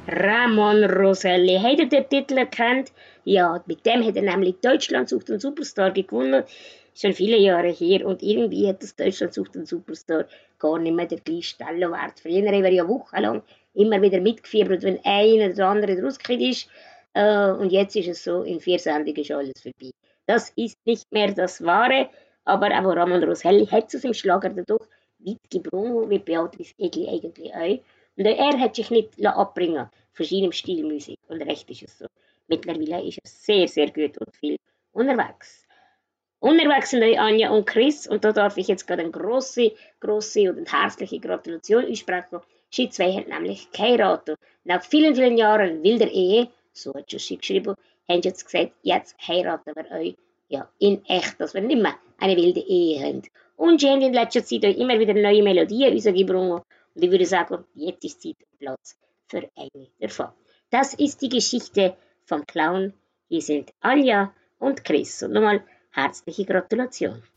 Ramon Roselli. Habt ihr den Titel erkannt? Ja, mit dem hat er nämlich Deutschland sucht den Superstar gewonnen. Schon viele Jahre her. Und irgendwie hat das Deutschland sucht den Superstar gar nicht mehr der gleiche Stellenwert. Früher haben wir ja wochenlang immer wieder mitgefiebert, wenn einer oder der andere rausgekriegt ist. Und jetzt ist es so, in 4 Sendungen ist alles vorbei. Das ist nicht mehr das Wahre. Aber auch Ramon Roselli hat es aus dem Schlager dadurch weit gebrungen, wie Beatrice Egli eigentlich auch. Und er hat sich nicht abbringen von seinem Stil Musik. Und recht ist es so. Mittlerweile ist er sehr, sehr gut und viel unterwegs. Unterwegs sind Anja und Chris und da darf ich jetzt gerade eine grosse und herzliche Gratulation aussprechen. Sie zwei haben nämlich geheiratet. Nach vielen, vielen Jahren wilder Ehe, so hat sie geschrieben, haben sie jetzt gesagt, jetzt heiraten wir euch ja, in echt, dass wir nicht mehr eine wilde Ehe haben. Und sie haben in letzter Zeit auch immer wieder neue Melodien rausgebracht. Und ich würde sagen, jetzt ist Zeit und Platz für eine davon. Das ist die Geschichte vom Clown. Hier sind Anja und Chris. Und nochmal herzliche Gratulation.